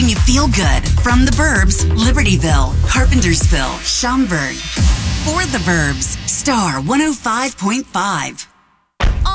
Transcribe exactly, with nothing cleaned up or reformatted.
helping you feel good. From the Burbs, Libertyville, Carpentersville, Schaumburg. For the Burbs, Star one oh five point five.